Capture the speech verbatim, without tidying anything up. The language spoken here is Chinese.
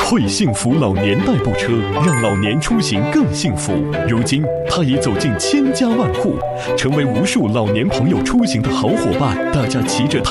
惠幸福老年代步车，让老年出行更幸福。如今，它已走进千家万户，成为无数老年朋友出行的好伙伴。大家骑着它。